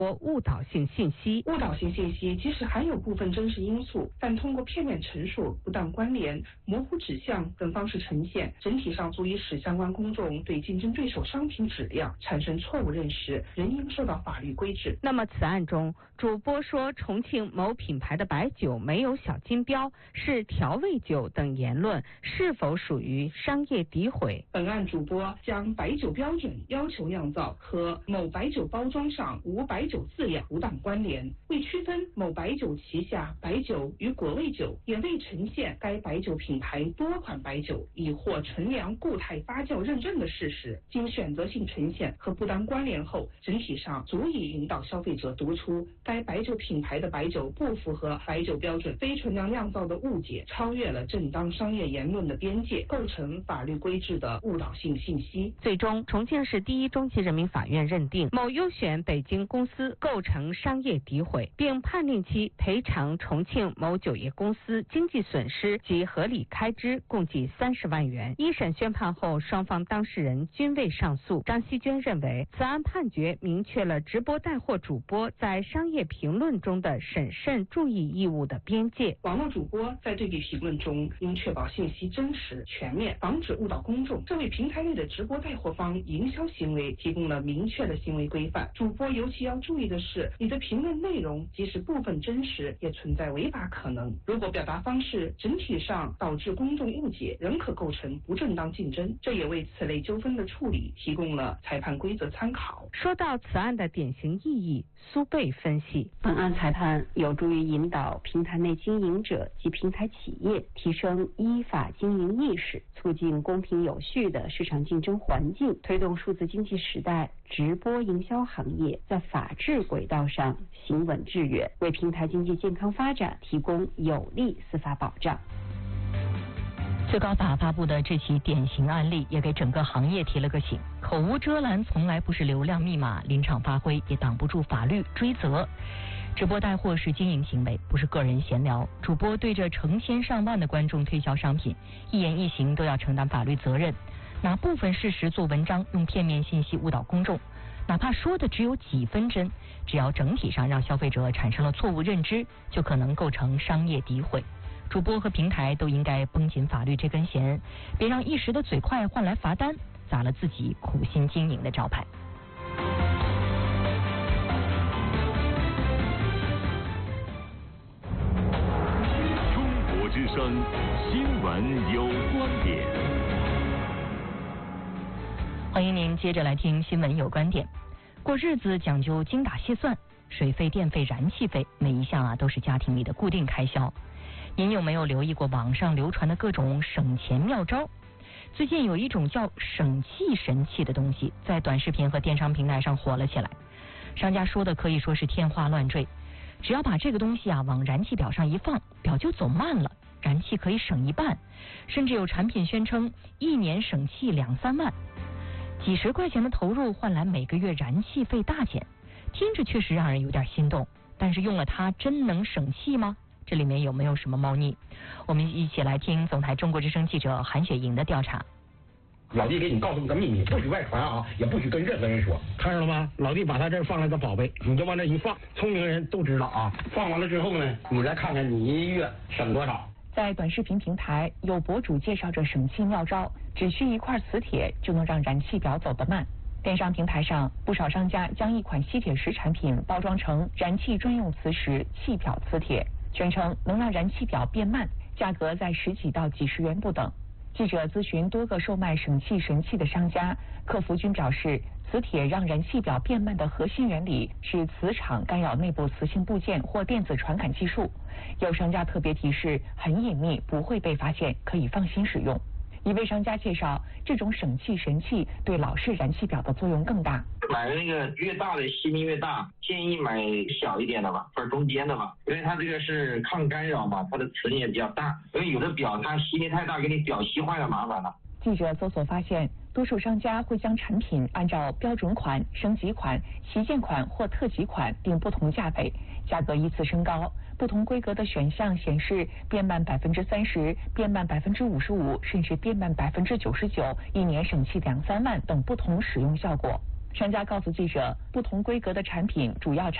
误导性信息。 误导性信息即使含有部分真实因素，但通过片面陈述、不当关联、模糊指向等方式呈现，整体上足以使相关公众对竞争对手商品质量产生错误认识，仍应受到法律规制。 那么此案中，主播说重庆某品牌的白酒没有小金标，是调味酒等言论，是否属于商业诋毁？ 本案主播将白酒标准要求酿造和某白酒包装上无白酒字样不当关联，为区分某白酒旗下白酒与果味酒，也未呈现该白酒品牌多款白酒已获纯粮固态发酵认证的事实，经选择性呈现和不当关联后，整体上足以引导消费者读出该白酒品牌的白酒不符合白酒标准，非纯粮酿造的误解超越了正当商业言论的边界，构成法律规制的误导性信息。 最终，重庆市第一中级人民法院认定某优选北京公司构成商业诋毁，并判令其赔偿重庆某酒业公司经济损失及合理开支共计30万元。一审宣判后，双方当事人均未上诉。张希娟认为，此案判决明确了直播带货主播在商业评论中的审慎注意义务的边界。 网络主播在对比评论中应确保信息真实全面，防止误导公众，这为平台内的直播带货方营销行为提供了明确的行为规范。主播尤其要注意的是，你的评论内容即使部分真实，也存在违法可能。如果表达方式整体上导致公众误解，仍可构成不正当竞争，这也为此类纠纷的处理提供了裁判规则参考。 说到此案的典型意义，苏贝分析， 本案裁判有助于引导平台内经营者及平台企业提升依法经营意识，促进公平有序的市场竞争环境，推动数字经济时代直播营销行业在法治轨道上行稳致远，为平台经济健康发展提供有力司法保障。 最高法发布的这起典型案例也给整个行业提了个醒，口无遮拦从来不是流量密码，临场发挥也挡不住法律追责。直播带货是经营行为，不是个人闲聊。主播对着成千上万的观众推销商品，一言一行都要承担法律责任。拿部分事实做文章，用片面信息误导公众，哪怕说的只有几分真，只要整体上让消费者产生了错误认知，就可能构成商业诋毁。主播和平台都应该绷紧法律这根弦，别让一时的嘴快换来罚单，砸了自己苦心经营的招牌。 中国之声新闻有观点， 欢迎您接着来听新闻有观点。过日子讲究精打细算，水费、电费、燃气费，每一项都是家庭里的固定开销。您有没有留意过网上流传的各种省钱妙招？最近有一种叫省气神器的东西，在短视频和电商平台上火了起来。商家说的可以说是天花乱坠，只要把这个东西往燃气表上一放，表就走慢了，燃气可以省一半，甚至有产品宣称1年省气2、3万，几十块钱的投入换来每个月燃气费大减，听着确实让人有点心动，但是用了它真能省气吗？这里面有没有什么猫腻？我们一起来听总台中国之声记者韩雪莹的调查。 老弟给你告诉你个秘密，不许外传也不许跟任何人说。看着了吗？老弟把他这儿放了个宝贝，你就往这一放，聪明人都知道放完了之后呢，你再看看你一月省多少。 在短视频平台，有博主介绍着省气妙招，只需一块磁铁就能让燃气表走得慢。电商平台上，不少商家将一款吸铁石产品包装成燃气专用磁石气表磁铁，宣称能让燃气表变慢，价格在10几到几十元不等。记者咨询多个售卖省气神器的商家，客服均表示，磁铁让燃气表变慢的核心原理是磁场干扰内部磁性部件或电子传感技术。有商家特别提示，很隐秘，不会被发现，可以放心使用。一位商家介绍，这种省气神器对老式燃气表的作用更大。 买那个越大的吸力越大，建议买小一点的吧，或者中间的吧，因为它这个是抗干扰嘛，它的磁力也比较大。因为有的表它吸力太大，给你表吸坏了麻烦了。 记者搜索发现，多数商家会将产品按照标准款、升级款、旗舰款或特级款定不同价位，价格依次升高。不同规格的选项显示变慢30%、变慢55%，甚至变慢99%，一年省气2、3万等不同使用效果。 商家告诉记者，不同规格的产品主要